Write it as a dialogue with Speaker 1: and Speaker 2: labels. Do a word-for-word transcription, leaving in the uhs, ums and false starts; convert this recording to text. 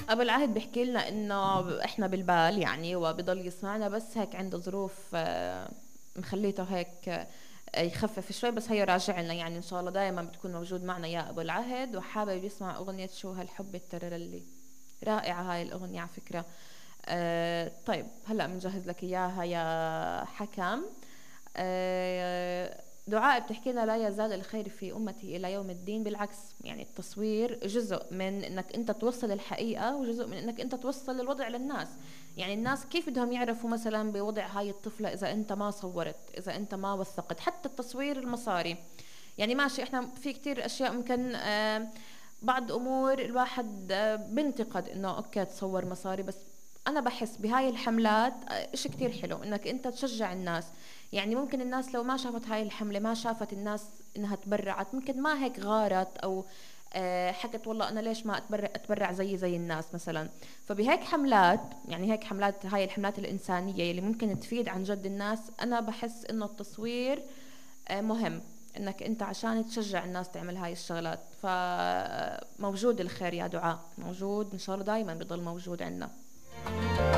Speaker 1: ابو العهد بيحكي لنا انه احنا بالبال يعني، وبضل يسمعنا، بس هيك عنده ظروف آه، مخليته هيك آه، يخفف شوي، بس هي راجع لنا يعني ان شاء الله دائما بتكون موجود معنا يا ابو العهد. وحابب يسمع اغنية شو هالحب الترللي، رائعة هاي الاغنية على فكرة. آه طيب هلا بنجهز لك اياها يا حكم. آه، دعاء بتحكي لنا: لا يزال الخير في أمتي إلى يوم الدين. بالعكس، يعني التصوير جزء من إنك أنت توصل الحقيقة، وجزء من إنك أنت توصل الوضع للناس. يعني الناس كيف بدهم يعرفوا مثلا بوضع هاي الطفلة إذا أنت ما صورت، إذا أنت ما وثقت؟ حتى التصوير المصاري، يعني ماشي، إحنا في كتير أشياء ممكن آه، بعض أمور الواحد آه، بنتقد إنه أوكي تصور مصاري، بس أنا بحس بهاي الحملات آه، إشي كتير حلو إنك أنت تشجع الناس. يعني ممكن الناس لو ما شافت هاي الحملة، ما شافت الناس إنها تبرعت، ممكن ما هيك غارت أو آه، حكت والله أنا ليش ما أتبرع أتبرع زي زي الناس مثلا. فبهيك حملات، يعني هيك حملات، هاي الحملات الإنسانية اللي ممكن تفيد عن جد الناس، أنا بحس إنه التصوير آه، مهم، إنك أنت عشان تشجع الناس تعمل هاي الشغلات. فموجود الخير يا دعاء، موجود إن شاء الله دايما بضل موجود عندنا.